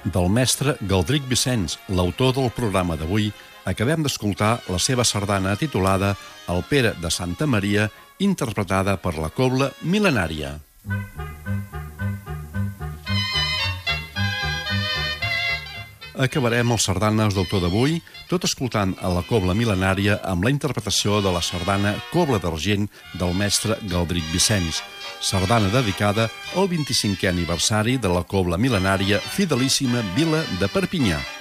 Del mestre Galdric Vicenç, l'autor del programa d'avui, acabem d'escoltar la seva sardana titulada El Pere de Santa Maria, interpretada per la Cobla Mil·lenària. Acabarem els sardanes d'autor d'avui, tot escoltant a la Cobla Mil·lenària amb la interpretació de la sardana Cobla d'Argent del mestre Galdric Vicenç, sardana dedicada al 25è aniversari de la Cobla Mil·lenària Fidelíssima Vila de Perpinyà.